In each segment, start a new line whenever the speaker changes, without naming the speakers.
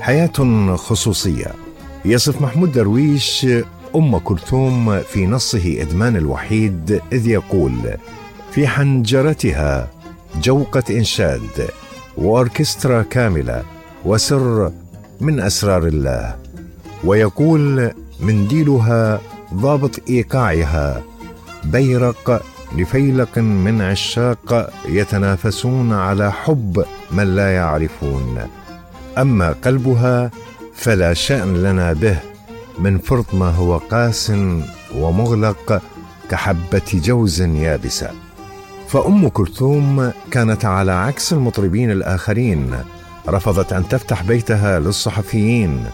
حياة خصوصية. يصف محمود درويش أم كلثوم في نصه إدمان الوحيد إذ يقول: في حنجرتها جوقة إنشاد وأوركسترا كاملة وسر من أسرار الله. ويقول: منديلها ضابط إيقاعها بيرق لفيلق من عشاق يتنافسون على حب من لا يعرفون، أما قلبها فلا شأن لنا به، من فرط ما هو قاس ومغلق كحبة جوز يابسة. فأم كلثوم كانت على عكس المطربين الآخرين، رفضت أن تفتح بيتها للصحفيين،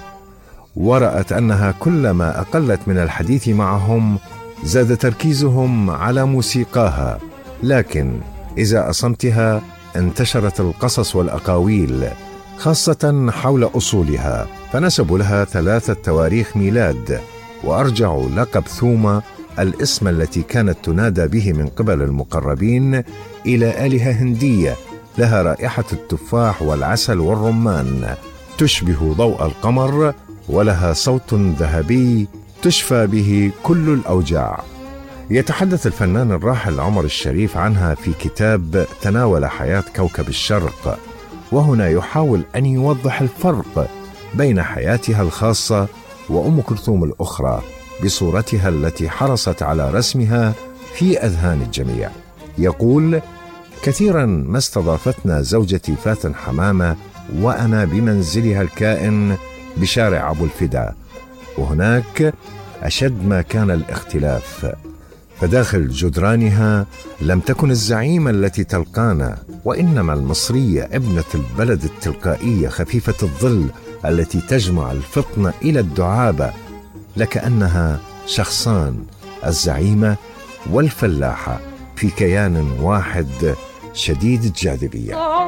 ورأت أنها كلما أقلت من الحديث معهم زاد تركيزهم على موسيقاها، لكن إزاء صمتها انتشرت القصص والأقاويل خاصة حول أصولها، فنسبوا لها 3 تواريخ ميلاد، وأرجعوا لقب ثومة الاسم التي كانت تنادى به من قبل المقربين إلى آلهة هندية لها رائحة التفاح والعسل والرمان، تشبه ضوء القمر، ولها صوت ذهبي تشفى به كل الأوجاع. يتحدث الفنان الراحل عمر الشريف عنها في كتاب تناول حياة كوكب الشرق، وهنا يحاول أن يوضح الفرق بين حياتها الخاصة وأم كلثوم الأخرى بصورتها التي حرصت على رسمها في أذهان الجميع. يقول: كثيرا ما استضافتنا زوجتي فاتن حمامة وأنا بمنزلها الكائن بشارع أبو الفدا، وهناك أشد ما كان الاختلاف، فداخل جدرانها لم تكن الزعيمة التي تلقانا، وإنما المصرية ابنة البلد التلقائية خفيفة الظل التي تجمع الفطن إلى الدعابة، لكأنها شخصان، الزعيمة والفلاحة، في كيان واحد شديد الجاذبية.